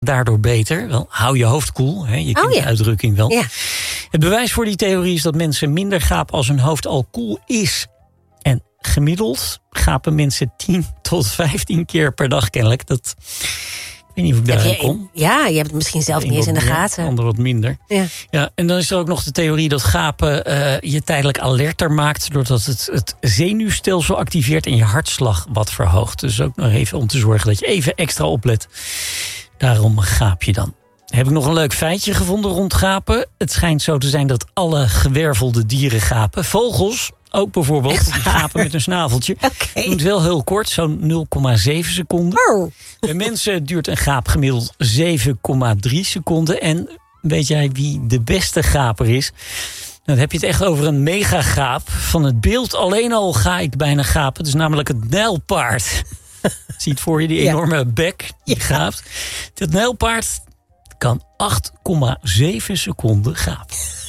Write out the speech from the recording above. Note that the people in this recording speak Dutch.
daardoor beter. Wel, hou je hoofd koel, hè? Je kent de uitdrukking wel. Ja. Het bewijs voor die theorie is dat mensen minder gapen als hun hoofd al koel is. En gemiddeld gapen mensen 10 tot 15 keer per dag kennelijk. Dat, ik weet niet of ik daarin kom. Ja, je hebt het misschien zelf niet eens in de gaten. Ander wat minder. Ja, en dan is er ook nog de theorie dat gapen je tijdelijk alerter maakt, doordat het zenuwstelsel activeert en je hartslag wat verhoogt. Dus ook nog even om te zorgen dat je even extra oplet. Daarom gaap je dan. Heb ik nog een leuk feitje gevonden rond gapen. Het schijnt zo te zijn dat alle gewervelde dieren gapen. Vogels ook bijvoorbeeld. Die gapen met een snaveltje. Okay. Doet wel heel kort, zo'n 0,7 seconden. Oh. Bij mensen duurt een gaap gemiddeld 7,3 seconden. En weet jij wie de beste gaper is? Dan heb je het echt over een megagaap. Van het beeld alleen al ga ik bijna gapen. Het is namelijk het nijlpaard. Zie het voor je, die enorme bek die gaapt. Dat nijlpaard kan 8,7 seconden gapen.